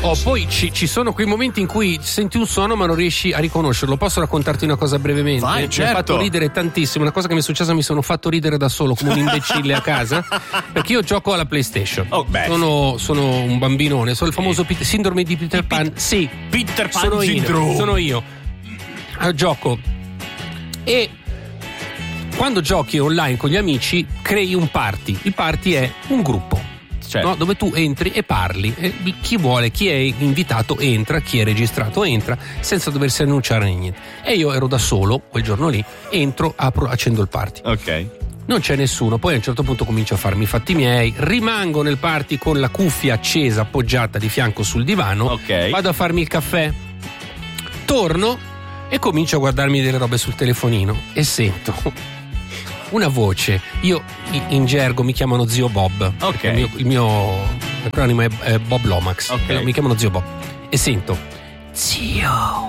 Poi ci sono quei momenti in cui senti un suono ma non riesci a riconoscerlo. Posso raccontarti una cosa brevemente? Vai, certo. Mi ha fatto ridere tantissimo. Una cosa che mi è successa, mi sono fatto ridere da solo come un imbecille a casa, perché io gioco alla PlayStation. Sono un bambinone, sono il famoso sindrome di Peter Pan. Sì, Peter Pan syndrome. Sono io. Gioco e quando giochi online con gli amici crei un party. Il party è un gruppo, no? Dove tu entri e parli, e chi vuole, chi è invitato entra, chi è registrato entra, senza doversi annunciare niente. E io ero da solo quel giorno lì, entro, apro, accendo il party. Ok. Non c'è nessuno, poi a un certo punto comincio a farmi i fatti miei, rimango nel party con la cuffia accesa appoggiata di fianco sul divano, vado a farmi il caffè, torno e comincio a guardarmi delle robe sul telefonino e sento una voce. Io in gergo mi chiamano zio Bob, il mio acronimo è Bob Lomax, mi chiamano zio Bob, e sento zio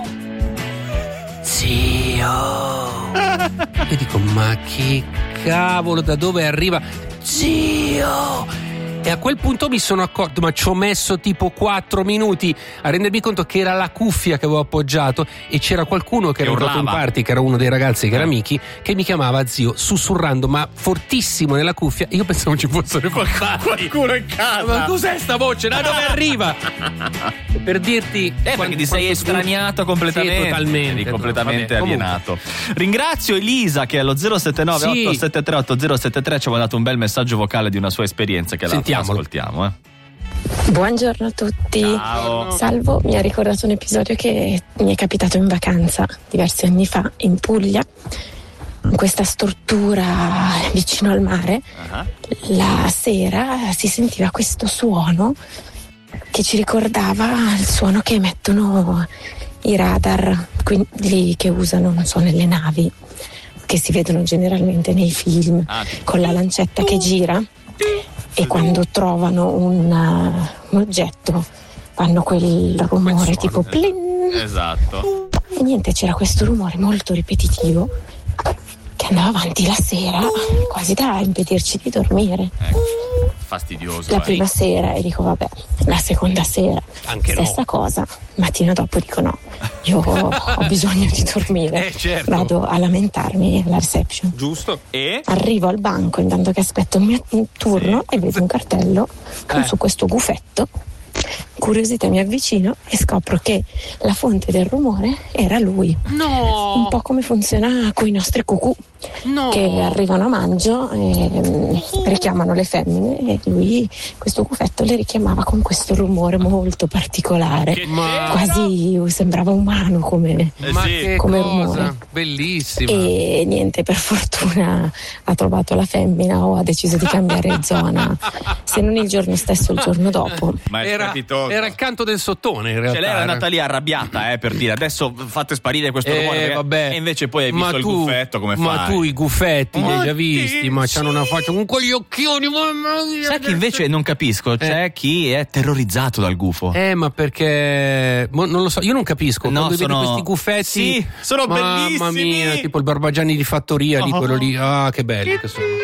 e dico ma che cavolo, da dove arriva zio? E a quel punto mi sono accorto, ma ci ho messo tipo 4 minuti a rendermi conto che era la cuffia che avevo appoggiato e c'era qualcuno che era entrato in party, che era uno dei ragazzi che era Miki, che mi chiamava zio, sussurrando ma fortissimo nella cuffia. Io pensavo ci fosse qualcuno in casa. Ma cos'è sta voce? Da dove arriva? Per dirti perché ti sei estraniato completamente. Sì, totalmente. Eri completamente alienato. Ringrazio Elisa che allo 079 873 8073 ci aveva dato un bel messaggio vocale di una sua esperienza che ascoltiamo. Buongiorno a tutti. Ciao. Salvo mi ha ricordato un episodio che mi è capitato in vacanza diversi anni fa in Puglia, in questa struttura vicino al mare. La sera si sentiva questo suono che ci ricordava il suono che emettono i radar, quelli che usano, non so, nelle navi, che si vedono generalmente nei film, con la lancetta che gira. E quando trovano un oggetto fanno quel rumore tipo plin. Esatto. E niente, c'era questo rumore molto ripetitivo che andava avanti la sera, quasi da impedirci di dormire. Fastidioso. La prima sera e dico vabbè, la seconda sera anche stessa cosa, mattina dopo dico no, io ho bisogno di dormire, certo. Vado a lamentarmi alla reception. Giusto. E? Arrivo al banco intanto che aspetto il mio turno e vedo un cartello con su questo gufetto. Curiosità, mi avvicino e scopro che la fonte del rumore era lui. No! Un po' come funziona con i nostri cucù, che arrivano a maggio e richiamano le femmine, e lui questo gufetto le richiamava con questo rumore molto particolare, quasi sembrava umano come rumore. Bellissimo. E niente, per fortuna ha trovato la femmina o ha deciso di cambiare zona, se non il giorno stesso, il giorno dopo. Ma era il canto del sottone, in realtà. Lei era andata lì arrabbiata, per dire adesso fate sparire questo rumore, vabbè. E invece poi hai visto il guffetto, come fai? Ma tu i guffetti li hai già visti, ma c'hanno una faccia con quegli occhioni. Sai che invece non capisco, c'è chi è terrorizzato dal gufo. Ma perché non lo so, io non capisco. Quando vedo questi guffetti, sì, sono bellissimi. Mamma mia, tipo il Barbagianni di Fattoria, lì quello lì, che belli che sono.